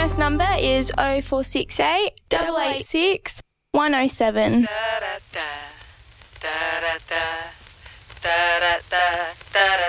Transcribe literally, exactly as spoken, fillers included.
S number is oh four six eight, eight eight six, one oh seven. Da, da, da, da, da, da.